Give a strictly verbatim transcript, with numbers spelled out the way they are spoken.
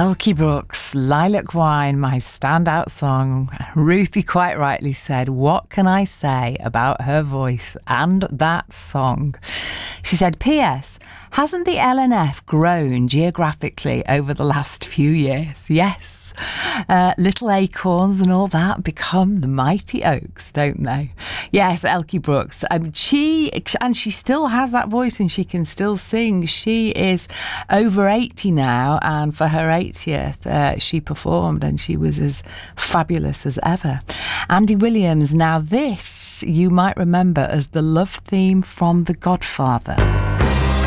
Elkie Brooks, Lilac Wine, my standout song. Ruthie quite rightly said, what can I say about her voice and that song? She said, P S, hasn't the L N F grown geographically over the last few years? Yes. Uh, little acorns and all that become the mighty oaks, don't they? Yes, Elkie Brooks. Um, she and she still has that voice and she can still sing. She is over eighty now, and for her eightieth, uh, she performed and she was as fabulous as ever. Andy Williams. Now this you might remember as the love theme from The Godfather.